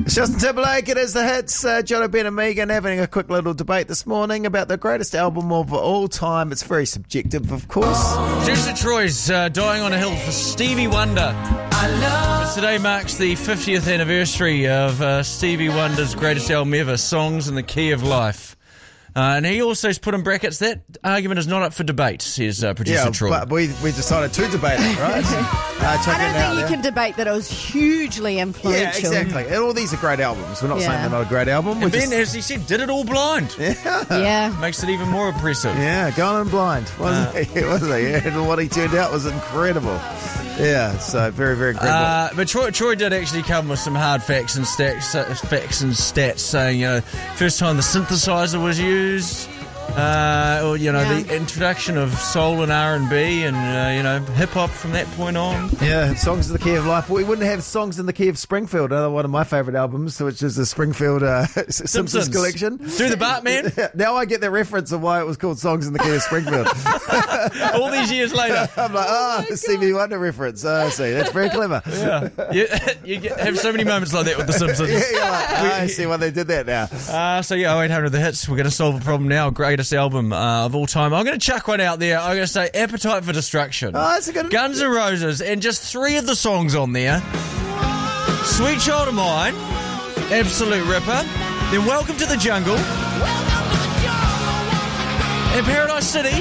Justin Timberlake, it is the hits. Jono Ben and Megan having a quick little debate this morning about the greatest album of all time. It's very subjective, of course. Jessica Troy's Dying on a Hill for Stevie Wonder. Today marks the 50th anniversary of Stevie Wonder's greatest album ever, Songs in the Key of Life. And he also has put in brackets, that argument is not up for debate, says producer Troy. But we decided to debate it, right? I don't think you can debate that it was hugely influential. Yeah, exactly. And all these are great albums. We're not saying they're not a great album. And Ben, as he said, did it all blind. Yeah. Makes it even more impressive. Yeah, gone in blind, wasn't he? Wasn't he? And what he turned out was incredible. Yeah, so very, very incredible. But Troy did actually come with some hard facts and stats saying, first time the synthesizer was used, the introduction of soul and R&B and, hip-hop from that point on. Yeah, Songs in the Key of Life. We wouldn't have Songs in the Key of Springfield, another one of my favourite albums, which is the Springfield Simpsons collection. Do the Bartman. Now I get the reference of why it was called Songs in the Key of Springfield. All these years later. I'm like, Stevie Wonder reference. I see. That's very clever. Yeah. You have so many moments like that with the Simpsons. Yeah, you're like, I see why they did that now. 0800 The Hits. We're going to solve a problem now. Greatest album of all time. I'm going to chuck one out there. I'm going to say Appetite for Destruction. Oh, that's a good Guns N' Roses, and just 3 of the songs on there. Sweet Child of Mine, absolute ripper. Then Welcome to the Jungle. And Paradise City.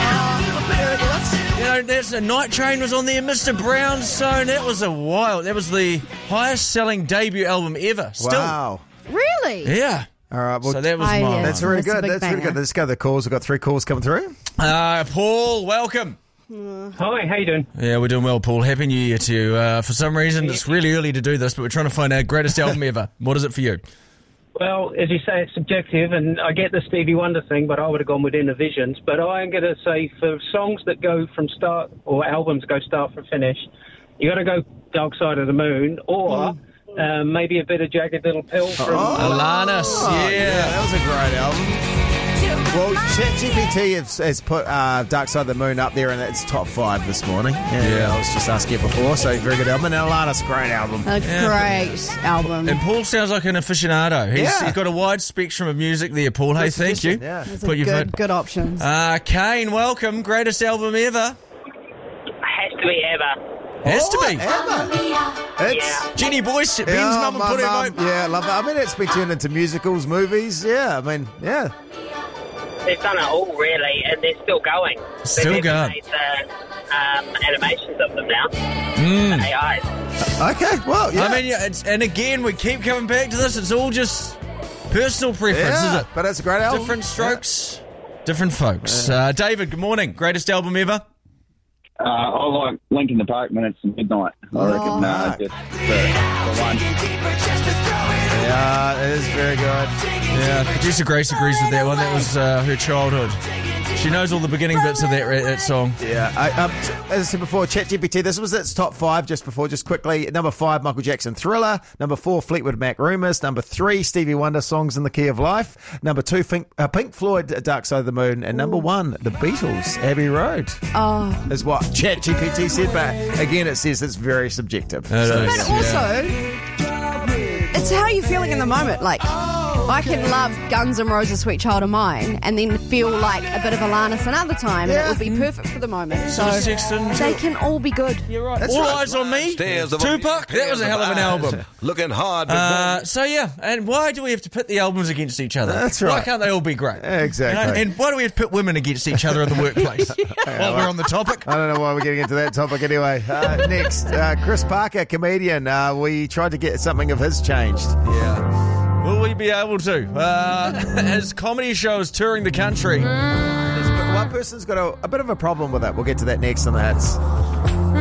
That's a Night Train was on there. Mr. Brownstone. That was the highest selling debut album ever. Still. Wow. Really? Yeah. All right, well, so that was mine. That's very good. That's really good. Let's go to the calls. We've got 3 calls coming through. Paul, welcome. Hi, how you doing? Yeah, we're doing well, Paul. Happy New Year to you. For some reason, it's really early to do this, but we're trying to find our greatest album ever. What is it for you? Well, as you say, it's subjective, and I get the Stevie Wonder thing, but I would have gone with Inner Visions. But I'm going to say for songs that go from start, or albums go start from finish, you got to go Dark Side of the Moon, or maybe a bit of Jagged Little Pill from Alanis. Yeah, that was a great album. Well, ChatGPT has put Dark Side of the Moon up there in its top 5 this morning. Yeah, I was just asking it before, so very good album. And Alanis, great album. Great album. And Paul sounds like an aficionado. He's got a wide spectrum of music there, Paul. Hey, thank you. Yeah. Good options. Kane, welcome. Greatest album ever. Has to be ever. Has to be. It's Jenny Boyce, Ben's mum, and put her vote. Yeah, I love it. I mean, it's been turned into musicals, movies. Yeah, I mean, yeah. They've done it all, really, and they're still going. Still going. They've made animations of them now. The AIs. Okay, well, yeah. I mean, and again, we keep coming back to this. It's all just personal preference, is it? But it's a great album. Different strokes, different folks. David, good morning. Greatest album ever? I like Linkin Park, Minutes to Midnight. I reckon just the one. Yeah, it is very good. Yeah, producer Grace agrees with that one. That was her childhood. She knows all the beginning bits of that song. Yeah, as I said before, ChatGPT, this was its top 5 just quickly. Number 5, Michael Jackson, Thriller. Number 4, Fleetwood Mac, Rumours. Number 3, Stevie Wonder, Songs in the Key of Life. Number 2, Pink Floyd, Dark Side of the Moon. And number 1, The Beatles, Abbey Road. Is what ChatGPT said, but again, it says it's very subjective. But also, it's how you're feeling in the moment. Like, I can love Guns N' Roses' Sweet Child of Mine and then feel like a bit of Alanis another time, and it would be perfect for the moment. So they can all be good. You're right. All Eyes on Me, Tupac, that was a hell of an album. Looking hard. And why do we have to pit the albums against each other? That's right. Why can't they all be great? Exactly. And why do we have to pit women against each other in the workplace? While we're on the topic. I don't know why we're getting into that topic anyway. Next, Chris Parker, comedian. We tried to get something of his changed. Yeah. Will we be able to? As comedy shows touring the country. One person's got a bit of a problem with it. We'll get to that next on the Hits.